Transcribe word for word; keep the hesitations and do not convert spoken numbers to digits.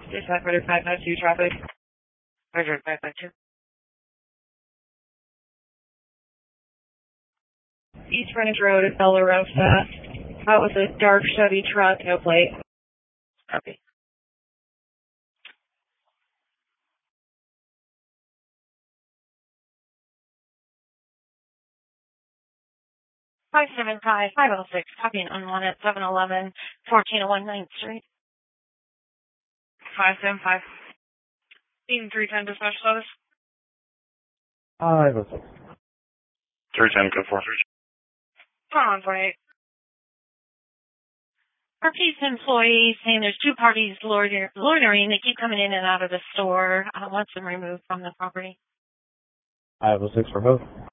Dispatch order five five two traffic. Roger, five five two. East Frontage Road at Bella Rosa. Out with a dark Chevy truck, no plate. Copy. five seven five, five oh six, copy and unwanted, seven eleven, fourteen oh one ninth Street. five seven five. Team three ten dispatch status. five oh six. three ten, good four three. Come on, twenty-eight. Our Peace employees saying there's two parties loiter- loitering. They keep coming in and out of the store. I want them removed from the property. five oh six for both.